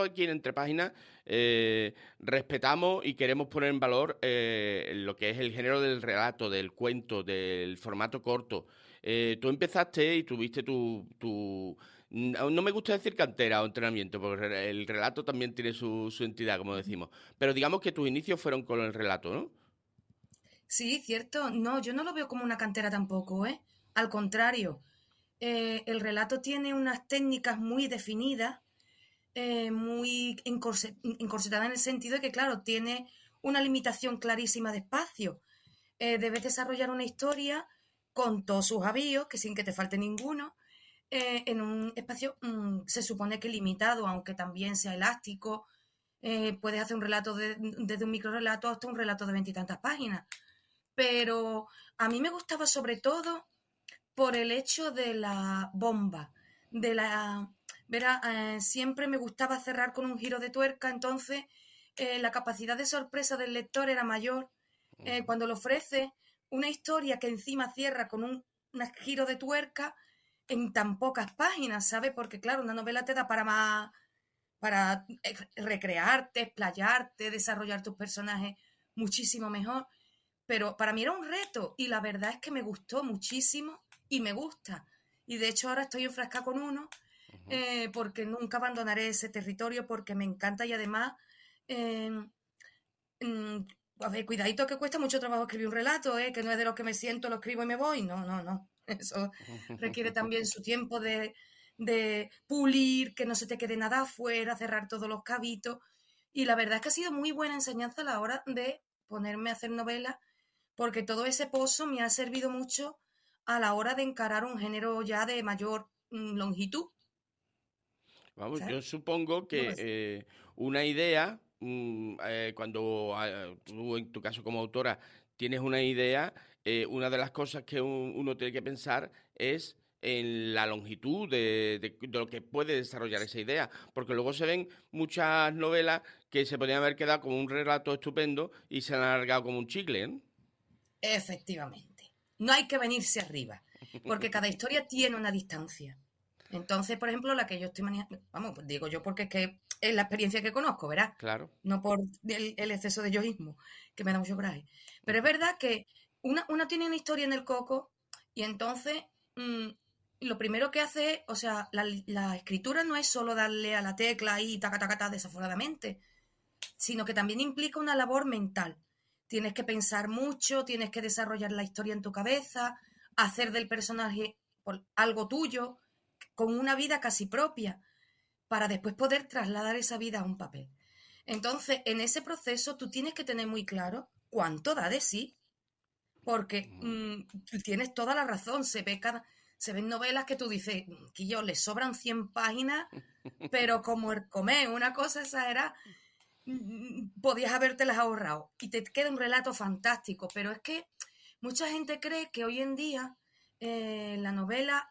nosotros aquí en Entre Páginas respetamos y queremos poner en valor lo que es el género del relato, del cuento, del formato corto. Tú empezaste y tuviste no me gusta decir cantera o entrenamiento, porque el relato también tiene su entidad, como decimos. Pero digamos que tus inicios fueron con el relato, ¿no? Sí, cierto. No, yo no lo veo como una cantera tampoco, ¿eh? Al contrario, el relato tiene unas técnicas muy definidas, muy encorsetadas en el sentido de que, claro, tiene una limitación clarísima de espacio. Debes desarrollar una historia con todos sus avíos, que sin que te falte ninguno, en un espacio se supone que limitado, aunque también sea elástico. Puedes hacer un relato desde un microrelato hasta un relato de veintitantas páginas. Pero a mí me gustaba sobre todo por el hecho de la bomba, de la... Verá, siempre me gustaba cerrar con un giro de tuerca, entonces la capacidad de sorpresa del lector era mayor. Ujú. Cuando le ofrece una historia que encima cierra con un giro de tuerca en tan pocas páginas, ¿sabes? Porque claro, una novela te da para más, para recrearte, explayarte, desarrollar tus personajes muchísimo mejor. Pero para mí era un reto y la verdad es que me gustó muchísimo y me gusta. Y de hecho ahora estoy enfrascada con uno Ujú. porque nunca abandonaré ese territorio porque me encanta y además, eh, mm, a ver, cuidadito que cuesta mucho trabajo escribir un relato, que no es de los que me siento, lo escribo y me voy. No, no, no. Eso requiere también su tiempo de pulir, que no se te quede nada afuera, cerrar todos los cabitos. Y la verdad es que ha sido muy buena enseñanza a la hora de ponerme a hacer novelas porque todo ese pozo me ha servido mucho a la hora de encarar un género ya de mayor longitud, Vamos, ¿sabes? yo supongo No, que una idea, cuando tú en tu caso como autora tienes una idea, una de las cosas que uno tiene que pensar es en la longitud de lo que puede desarrollar esa idea, porque luego se ven muchas novelas que se podrían haber quedado como un relato estupendo y se han alargado como un chicle, ¿eh? efectivamente. No hay que venirse arriba, porque cada historia tiene una distancia. Entonces, por ejemplo, la que yo estoy manejando, vamos, pues digo yo porque es que es la experiencia que conozco, ¿verdad? Claro. No por el exceso de yoísmo, que me da mucho coraje. Pero es verdad que una tiene una historia en el coco y entonces mm, lo primero que hace, o sea, la escritura no es solo darle a la tecla y taca, taca, taca desaforadamente, sino que también implica una labor mental. Tienes que pensar mucho, tienes que desarrollar la historia en tu cabeza, hacer del personaje algo tuyo, con una vida casi propia, para después poder trasladar esa vida a un papel. Entonces, en ese proceso tú tienes que tener muy claro cuánto da de sí, porque tienes toda la razón, se ven novelas que tú dices, que yo le sobran 100 páginas, pero como el comer, una cosa exagerada, podías habértelas ahorrado y te queda un relato fantástico, pero es que mucha gente cree que hoy en día la novela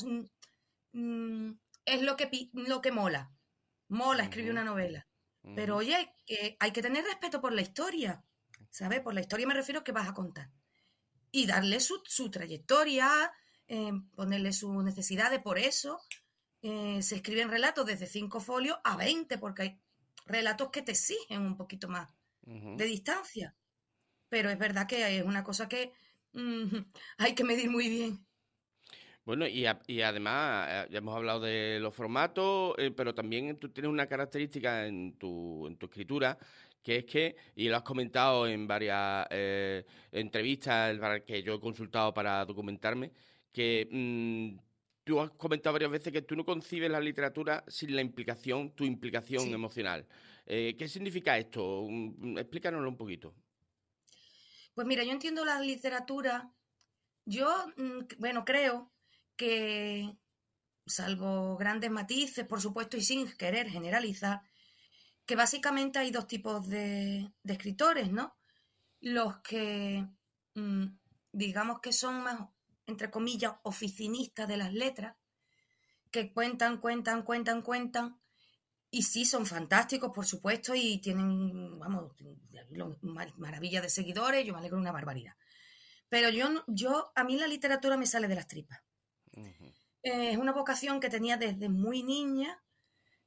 mm, es lo que mola. Mola escribir Ujú, una novela. Pero ujú. oye, hay que tener respeto por la historia, ¿sabes? Por la historia me refiero que vas a contar. Y darle su trayectoria, ponerle sus necesidades. Por eso se escriben relatos desde 5 folios a 20 porque hay relatos que te exigen un poquito más Ujú. de distancia. Pero es verdad que es una cosa que mm, hay que medir muy bien. Bueno, y además, ya hemos hablado de los formatos, pero también tú tienes una característica en tu escritura, que es que, y lo has comentado en varias entrevistas que yo he consultado para documentarme, que tú has comentado varias veces que tú no concibes la literatura sin la implicación, tu implicación Sí. emocional. ¿Qué significa esto? Explícanoslo un poquito. Pues mira, yo entiendo la literatura. Yo, bueno, creo que, salvo grandes matices, por supuesto, y sin querer generalizar, que básicamente hay dos tipos de escritores, ¿no? Los que, mm, digamos que son más, entre comillas, oficinistas de las letras, que cuentan, cuentan, cuentan, cuentan, y sí, son fantásticos, por supuesto, y tienen, vamos, maravilla de seguidores, yo me alegro una barbaridad. Pero a mí la literatura me sale de las tripas. Ujú. Es una vocación que tenía desde muy niña,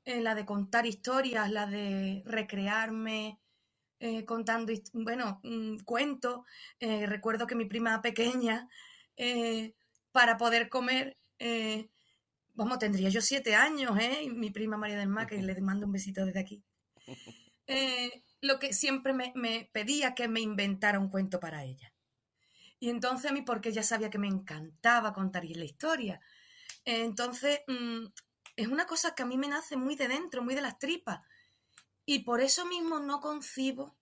la de contar historias, la de recrearme contando, bueno, cuentos. Recuerdo que mi prima pequeña, para poder comer, vamos, tendría yo 7 años, y mi prima María del Mar, que le mando un besito desde aquí, lo que siempre me pedía que me inventara un cuento para ella. Y entonces a mí, porque ella sabía que me encantaba contar la historia, entonces es una cosa que a mí me nace muy de dentro, muy de las tripas. Y por eso mismo no concibo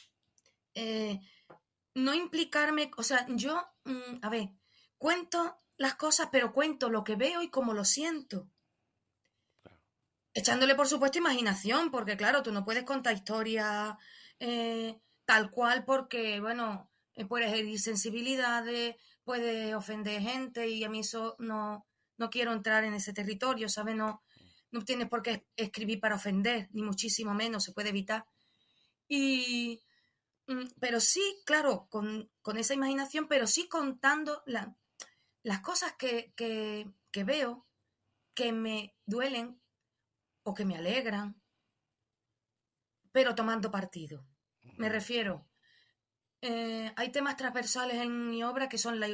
no implicarme, o sea, yo, a ver, cuento las cosas, pero cuento lo que veo y cómo lo siento. Claro. Echándole, por supuesto, imaginación, porque claro, tú no puedes contar historias tal cual porque, bueno, puedes herir sensibilidades, puedes ofender gente y a mí eso no quiero entrar en ese territorio, ¿sabes? No tienes por qué escribir para ofender, ni muchísimo menos, se puede evitar. Y, pero sí, claro, con esa imaginación, pero sí contando las cosas que veo, que me duelen o que me alegran, pero tomando partido. Me Ujú. refiero, hay temas transversales en mi obra que son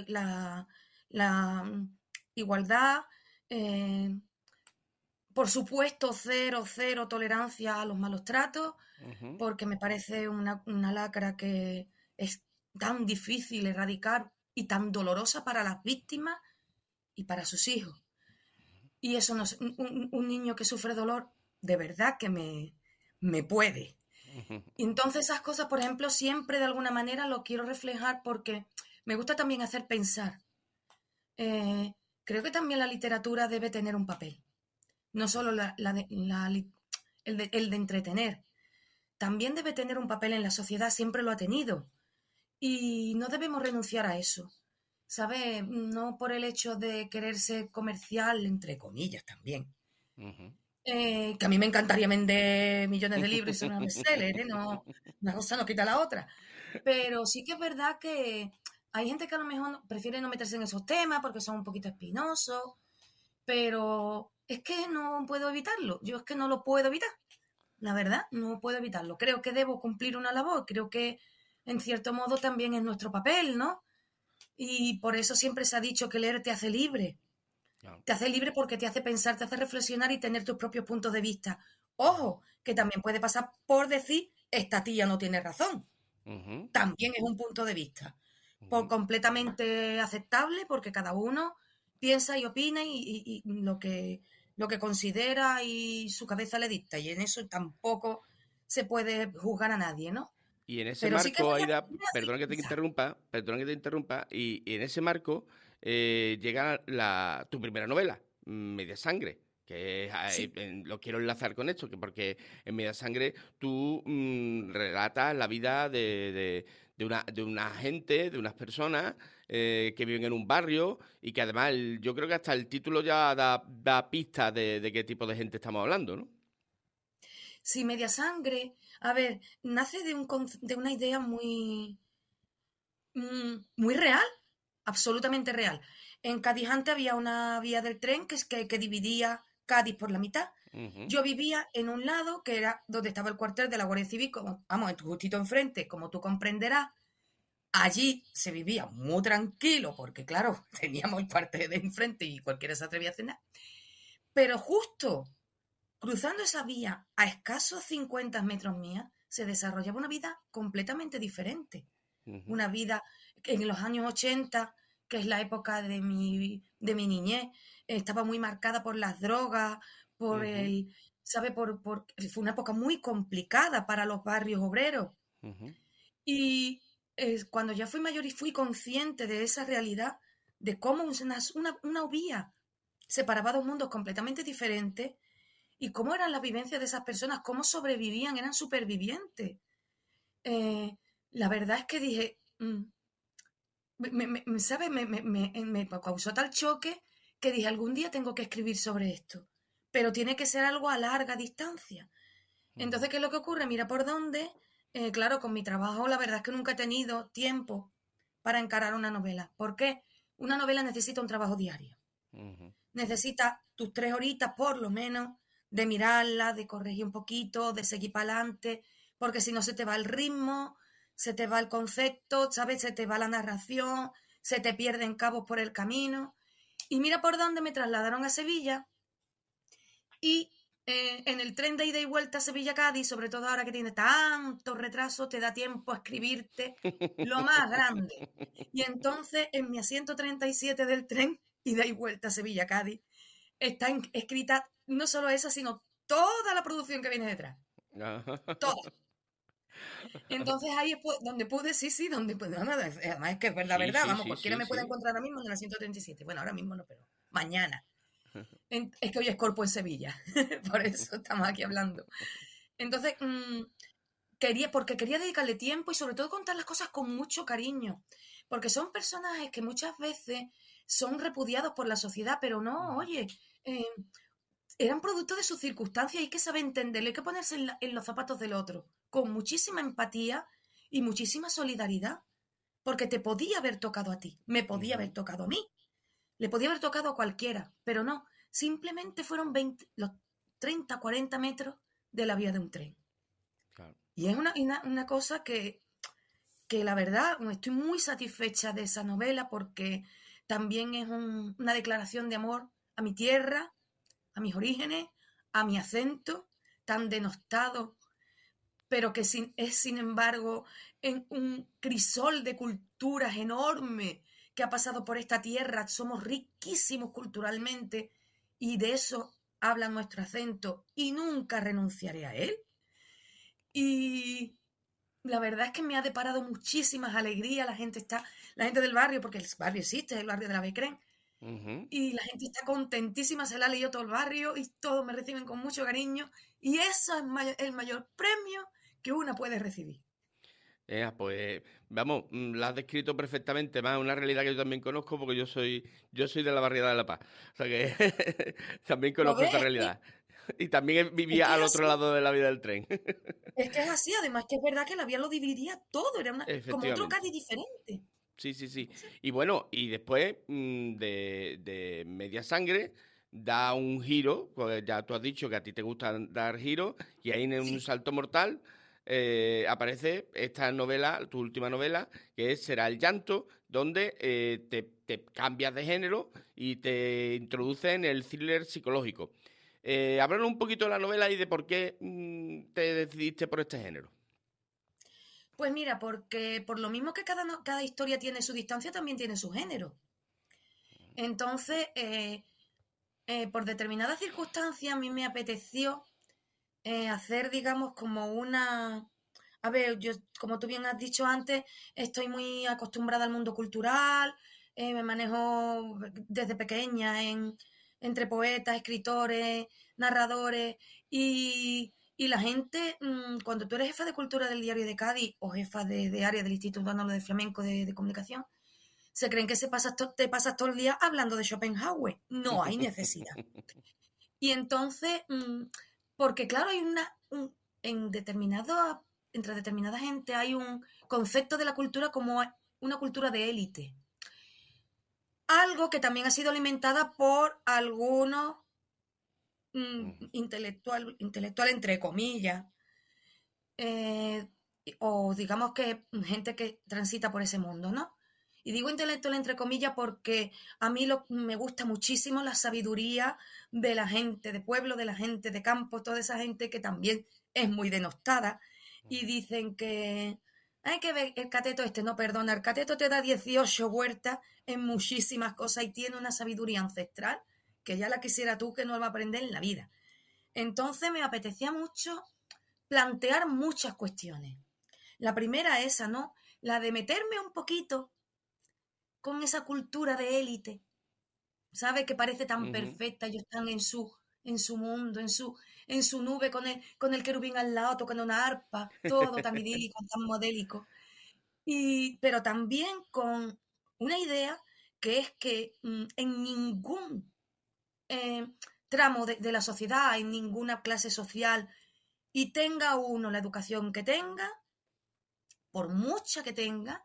la igualdad, eh, por supuesto, cero tolerancia a los malos tratos, Ujú. porque me parece una lacra que es tan difícil erradicar y tan dolorosa para las víctimas y para sus hijos. Y eso no un niño que sufre dolor, de verdad que me puede. Ujú. Y entonces esas cosas, por ejemplo, siempre de alguna manera lo quiero reflejar porque me gusta también hacer pensar. Eh, Creo que también la literatura debe tener un papel, no solo el de entretener, también debe tener un papel en la sociedad, siempre lo ha tenido. Y no debemos renunciar a eso, ¿sabes? No por el hecho de querer ser comercial, entre comillas también. Ujú. Que a mí me encantaría vender millones de libros y ser una bestseller, ¿eh? No, una cosa no quita la otra. Pero sí que es verdad que hay gente que a lo mejor prefiere no meterse en esos temas porque son un poquito espinosos, pero es que no puedo evitarlo. Yo es que no lo puedo evitar. La verdad, no puedo evitarlo. Creo que debo cumplir una labor. Creo que en cierto modo también es nuestro papel, ¿no? Y por eso siempre se ha dicho que leer te hace libre. Claro. Te hace libre porque te hace pensar, te hace reflexionar y tener tus propios puntos de vista. Ojo, que también puede pasar por decir, esta tía no tiene razón. Ujú. También es un punto de vista. Por Ujú. completamente aceptable porque cada uno piensa y opina y lo que considera y su cabeza le dicta. Y en eso tampoco se puede juzgar a nadie, ¿no? Y en ese Pero sí que es marco, verdad Aida, que me hace pensar. perdona que te interrumpa, y en ese marco llega tu primera novela, Media Sangre, que Sí, lo quiero enlazar con esto, que porque en Media Sangre tú relatas la vida de una gente, de unas personas que viven en un barrio y que además yo creo que hasta el título ya da pistas de qué tipo de gente estamos hablando, ¿no? sí, media sangre. A ver, nace de una idea muy real, absolutamente real. En Cádiz antes había una vía del tren que dividía Cádiz por la mitad. Ujú. Yo vivía en un lado que era donde estaba el cuartel de la Guardia Civil, como, vamos, justito enfrente, como tú comprenderás. Allí se vivía muy tranquilo porque, claro, teníamos el cuartel de enfrente y cualquiera se atrevía a cenar. Pero justo cruzando esa vía a escasos 50 metros mía, se desarrollaba una vida completamente diferente. Ujú. Una vida que en los años 80, que es la época de mi niñez, estaba muy marcada por las drogas, por Ujú. el, ¿sabe? Fue una época muy complicada para los barrios obreros. Ujú. Y cuando ya fui mayor y fui consciente de esa realidad, de cómo una vía separaba dos mundos completamente diferentes y cómo eran las vivencias de esas personas, cómo sobrevivían, eran supervivientes. Eh, la verdad es que dije, ¿sabes? Me causó tal choque que dije, algún día tengo que escribir sobre esto, pero tiene que ser algo a larga distancia. Ujú. Entonces, ¿qué es lo que ocurre? Mira por dónde, claro, con mi trabajo la verdad es que nunca he tenido tiempo para encarar una novela. ¿Por qué? Una novela necesita un trabajo diario. Ujú. Necesita tus 3 horitas por lo menos de mirarla, de corregir un poquito, de seguir para adelante, porque si no se te va el ritmo, se te va el concepto, ¿sabes? Se te va la narración, se te pierden cabos por el camino. Y mira por dónde me trasladaron a Sevilla y en el tren de ida y vuelta a Sevilla-Cádiz, sobre todo ahora que tiene tanto retraso, te da tiempo a escribirte lo más grande. Y entonces en mi asiento 37 del tren, ida y vuelta a Sevilla-Cádiz, está escrita no solo esa, sino toda la producción que viene detrás. Toda. Entonces ahí es donde pude, sí, donde pude. No, además es que es verdad, Sí, verdad. sí, Vamos, sí, cualquiera sí, me puede sí. encontrar ahora mismo en el 137. Bueno, ahora mismo no, pero mañana. Es que hoy es Corpo en Sevilla. Por eso estamos aquí hablando. Entonces, porque quería dedicarle tiempo y sobre todo contar las cosas con mucho cariño. Porque son personajes que muchas veces son repudiados por la sociedad, pero no, oye, eh, eran producto de sus circunstancias y hay que saber entenderlo, hay que ponerse en los zapatos del otro, con muchísima empatía y muchísima solidaridad, porque te podía haber tocado a ti, me podía haber tocado a mí, le podía haber tocado a cualquiera, pero no, simplemente fueron los 30, 40 metros de la vía de un tren. Claro. Y es una cosa que la verdad estoy muy satisfecha de esa novela porque también es una declaración de amor a mi tierra, a mis orígenes, a mi acento tan denostado, pero que es sin embargo en un crisol de culturas enorme que ha pasado por esta tierra. Somos riquísimos culturalmente y de eso habla nuestro acento y nunca renunciaré a él. Y la verdad es que me ha deparado muchísimas alegrías. La gente del barrio, porque el barrio existe, es el barrio de la Becren, y la gente está contentísima, se la ha leído todo el barrio y todos me reciben con mucho cariño. Y eso es el mayor premio que una puede recibir. Pues vamos, la has descrito perfectamente, más una realidad que yo también conozco porque yo soy de la barriada de La Paz. O sea que también ¿Lo conozco ves? esa realidad. Y también Es vivía que es al otro así. lado de la vida del tren. Es que es así. Además que es verdad que la vía lo dividía todo. Era como otro Efectivamente. Cádiz diferente. Sí, sí, sí. Entonces, Y bueno, y después de Media Sangre da un giro, pues ya tú has dicho que a ti te gusta dar giros, y ahí en un sí. salto mortal aparece esta novela, tu última novela, que Será el llanto, donde te cambias de género y te introduces en el thriller psicológico. Háblanos un poquito de la novela y de por qué te decidiste por este género. Pues mira, porque por lo mismo que cada historia tiene su distancia, también tiene su género. Entonces, por determinadas circunstancias, a mí me apeteció hacer, digamos, como una... A ver, yo, como tú bien has dicho antes, estoy muy acostumbrada al mundo cultural, me manejo desde pequeña entre poetas, escritores, narradores, y la gente, cuando tú eres jefa de cultura del Diario de Cádiz o jefa de área del Instituto Andaluz de Flamenco de Comunicación, se creen que te pasas todo el día hablando de Schopenhauer. No hay necesidad. Y entonces, porque claro, hay entre determinada gente hay un concepto de la cultura como una cultura de élite. Algo que también ha sido alimentada por algunos intelectual entre comillas, eh, o digamos que gente que transita por ese mundo, ¿no? Y digo intelectual entre comillas porque a mí me gusta muchísimo la sabiduría de la gente de pueblo, de la gente de campo, toda esa gente que también es muy denostada y dicen que hay que ver el cateto no, perdona, el cateto te da 18 vueltas en muchísimas cosas y tiene una sabiduría ancestral que ya la quisiera tú que no la va a aprender en la vida. Entonces me apetecía mucho plantear muchas cuestiones. La primera esa, ¿no? La de meterme un poquito con esa cultura de élite, ¿sabe? Que parece tan Ujú. perfecta, ellos están en su mundo, en su nube con el querubín al lado, tocando una arpa, todo tan idílico, tan modélico. Pero también con una idea que es que en ningún eh, tramo de la sociedad, en ninguna clase social, y tenga uno la educación que tenga, por mucha que tenga,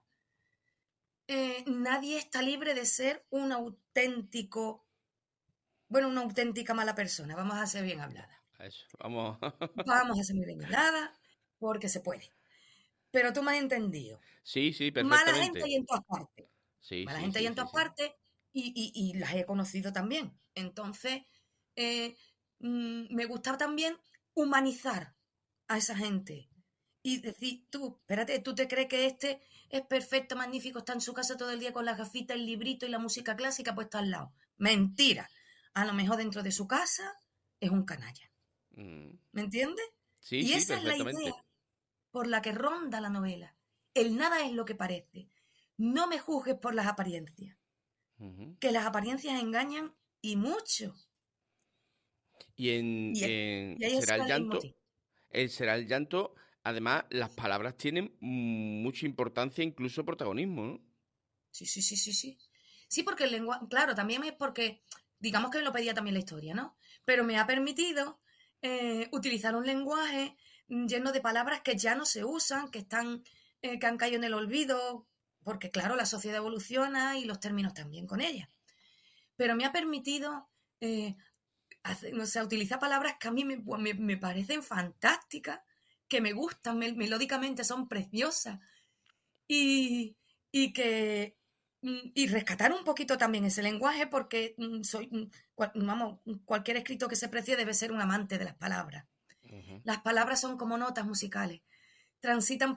nadie está libre de ser un auténtico, bueno, una auténtica mala persona, vamos a ser bien habladas. Eso, vamos. Vamos a ser muy vengadas porque se puede. Pero tú me has entendido. Sí, sí, Mala gente perfectamente. hay en todas partes. Sí, Mala sí, gente hay sí, en sí, todas sí. partes y las he conocido también. Entonces, eh, me gusta también humanizar a esa gente y decir, tú, espérate, ¿tú te crees que este es perfecto, magnífico, está en su casa todo el día con las gafitas, el librito y la música clásica puesta al lado? Mentira. A lo mejor dentro de su casa es un canalla. Mm. ¿Me entiendes? Sí, Y sí, esa es la idea perfectamente. por la que ronda la novela. El nada es lo que parece. No me juzgues por las apariencias, Ujú. que las apariencias engañan y mucho. Y en, Y, en y ahí Será está el el llanto, leitmotiv. Será el llanto, además, las palabras tienen mucha importancia, incluso protagonismo, ¿no? Sí, sí, sí, sí, sí. Sí, porque el lenguaje, claro, también es porque, digamos que me lo pedía también la historia, ¿no? Pero me ha permitido utilizar un lenguaje lleno de palabras que ya no se usan, que han caído en el olvido, porque claro, la sociedad evoluciona y los términos también con ella. Pero me ha permitido eh, o sea, utilizar palabras que a mí me parecen fantásticas, que me gustan, melódicamente son preciosas y, y que y rescatar un poquito también ese lenguaje porque vamos, cualquier escrito que se precie debe ser un amante de las palabras. Ujú. Las palabras son como notas musicales, transitan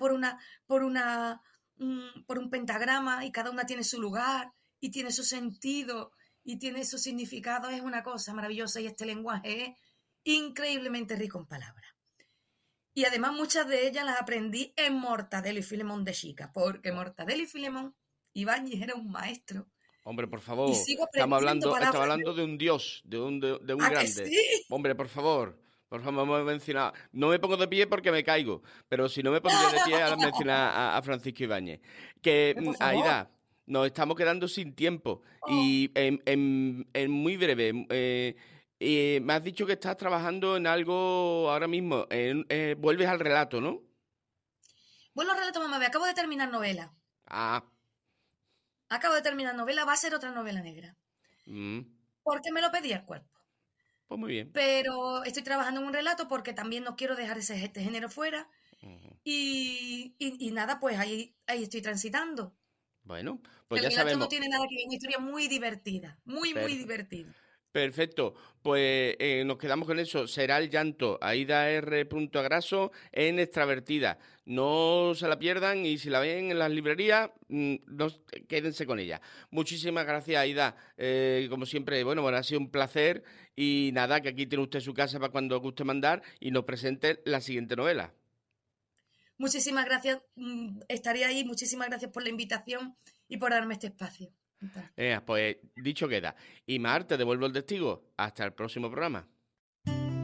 por un pentagrama y cada una tiene su lugar y tiene su sentido y tiene su significado. Es una cosa maravillosa y este lenguaje es increíblemente rico en palabras. Y además muchas de ellas las aprendí en Mortadelo y Filemón de chica, porque Oh, Mortadelo y Filemón, Ibáñez era un maestro. hombre, por Y favor, sigo aprendiendo estamos palabras hablando de... de un dios, de un ¿A que grande. sí? Hombre, por favor, me mencionado. No me pongo de pie porque me caigo, pero si no me pondría de pie al mencionar a Francisco Ibáñez. Que, Pero por favor. Aida, nos estamos quedando sin tiempo Oh, y en muy breve, me has dicho que estás trabajando en algo ahora mismo, vuelves al relato, ¿no? vuelvo a relato, mamá, acabo de terminar novela. Ah, Acabo de terminar novela, va a ser otra novela negra. mm, Porque me lo pedía el cuerpo. pues muy bien. Pero estoy trabajando en un relato porque también no quiero dejar este género fuera. Ujú. Y nada, pues ahí estoy transitando. Bueno, pues El ya relato no sabemos. tiene nada que ver, es una historia muy divertida. Muy, muy Per- divertida. Perfecto, pues nos quedamos con eso. Será el llanto, Aida R. Agraso en Extravertida. No se la pierdan y si la ven en las librerías, quédense con ella. Muchísimas gracias, Aida. Como siempre, bueno, ha sido un placer y nada, que aquí tiene usted su casa para cuando guste mandar y nos presente la siguiente novela. Muchísimas gracias, estaré ahí. Muchísimas gracias por la invitación y por darme este espacio. Entonces, Pues dicho queda. Y Mar, te devuelvo el testigo. Hasta el próximo programa.